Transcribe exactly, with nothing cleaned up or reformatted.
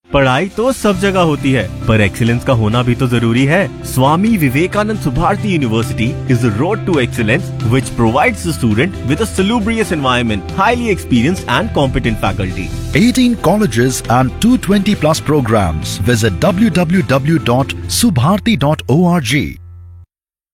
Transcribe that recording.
पढ़ाई तो सब जगह होती है, पर एक्सीलेंस का होना भी तो जरूरी है। Swami Vivekananda Subharti university is the road to excellence which provides the student with a सलूब्रियस environment, highly experienced and competent faculty. eighteen colleges and two hundred twenty plus programs. Visit w w w dot subharti dot org.